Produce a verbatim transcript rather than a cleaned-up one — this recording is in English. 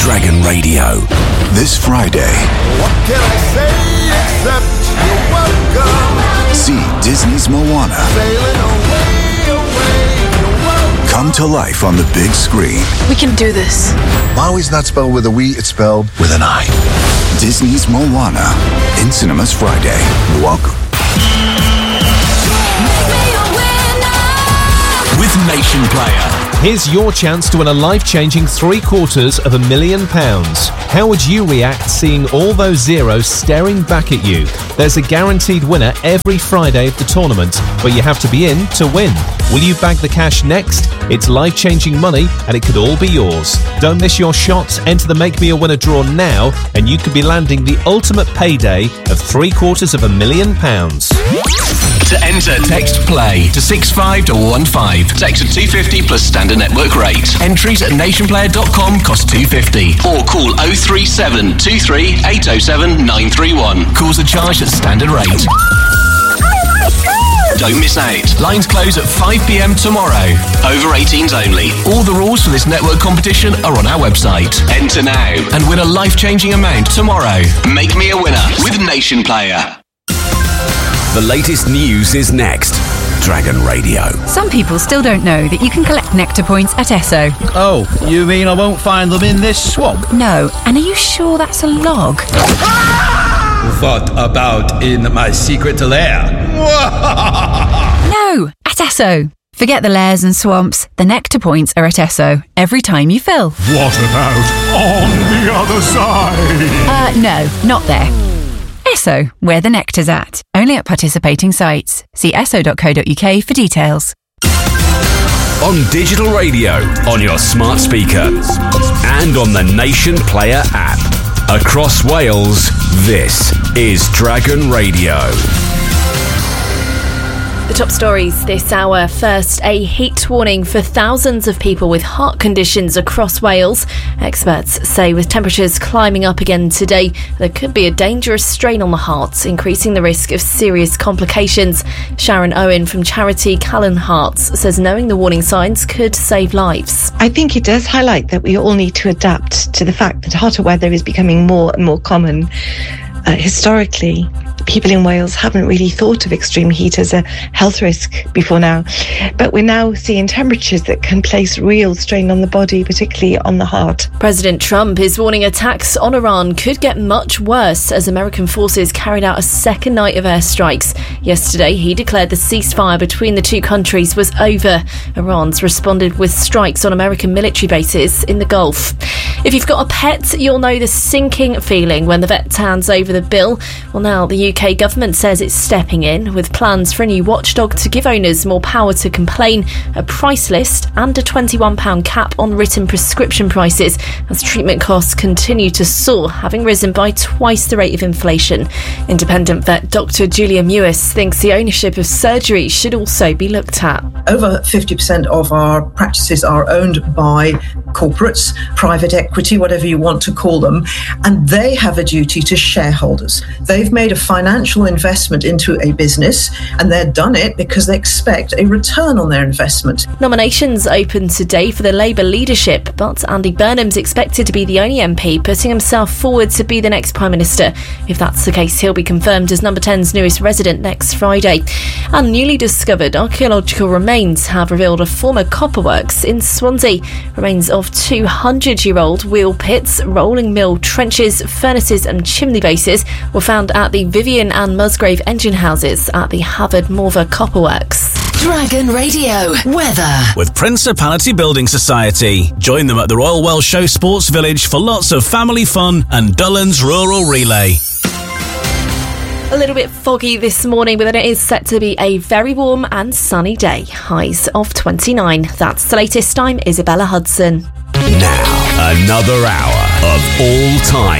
Dragon Radio. This Friday. What can I say except you're welcome? See Disney's Moana. Sailing away, away, you're welcome. Come to life on the big screen. We can do this. Maui's not spelled with a we, it's spelled with an I. Disney's Moana. In cinemas Friday. You're welcome. With Nation Player. Here's your chance to win a life-changing three quarters of a million pounds. How would you react seeing all those zeros staring back at you? There's a guaranteed winner every Friday of the tournament, but you have to be in to win. Will you bag the cash next? It's life-changing money, and it could all be yours. Don't miss your shot. Enter the Make Me a Winner draw now, and you could be landing the ultimate payday of three quarters of a million pounds. To enter, text PLAY to six five one one five. Text at two fifty plus standard network rate. Entries at nationplayer dot com cost two fifty. Or call oh three seven two three eight oh seven nine three one. Calls are charged at standard rate. Don't miss out. Lines close at five p.m. tomorrow. Over eighteens only. All the rules for this network competition are on our website. Enter now and win a life-changing amount tomorrow. Make me a winner with Nation Player. The latest news is next. Dragon Radio. Some people still don't know that you can collect Nectar points at Esso. Oh, you mean I won't find them in this swamp? No, and are you sure that's a log? What about in my secret lair? No, at Esso. Forget the lairs and swamps. The Nectar points are at Esso every time you fill. What about on the other side? Uh, no, not there. Esso, where the nectar's at. Only at participating sites. See esso dot co dot uk for details. On digital radio, on your smart speaker, and on the Nation Player app. Across Wales, this is Dragon Radio. The top stories this hour. First, a heat warning for thousands of people with heart conditions across Wales. Experts say with temperatures climbing up again today, there could be a dangerous strain on the heart, increasing the risk of serious complications. Sharon Owen from charity Callan Hearts says knowing the warning signs could save lives. I think it does highlight that we all need to adapt to the fact that hotter weather is becoming more and more common. Uh, historically, people in Wales haven't really thought of extreme heat as a health risk before now, but we're now seeing temperatures that can place real strain on the body, particularly on the heart. President Trump is warning attacks on Iran could get much worse as American forces carried out a second night of airstrikes. Yesterday, he declared the ceasefire between the two countries was over. Iran's responded with strikes on American military bases in the Gulf. If you've got a pet, you'll know the sinking feeling when the vet hands over the bill. Well, now the U K government says it's stepping in with plans for a new watchdog to give owners more power to complain, a price list and a twenty-one pounds cap on written prescription prices as treatment costs continue to soar, having risen by twice the rate of inflation. Independent vet Doctor Julia Mewis thinks the ownership of surgery should also be looked at. Over fifty percent of our practices are owned by corporates, private equity, whatever you want to call them, and they have a duty to shareholders. They've made a financial investment into a business, and they've done it because they expect a return on their investment. Nominations open today for the Labour leadership, but Andy Burnham's expected to be the only M P putting himself forward to be the next Prime Minister. If that's the case, he'll be confirmed as Number ten's newest resident next Friday. And newly discovered archaeological remains have revealed a former copperworks in Swansea. Remains of two hundred year old wheel pits, rolling mill trenches, furnaces and chimney bases were found at the Vivian and Musgrave engine houses at the Havard Morva Copperworks. Dragon Radio weather with Principality Building Society. Join them at the Royal Welsh Show Sports Village for lots of family fun and Dullan's Rural Relay. A little bit foggy this morning, but then it is set to be a very warm and sunny day. Highs of twenty-nine. That's the latest. I'm Isabella Hudson. Now, another hour of all time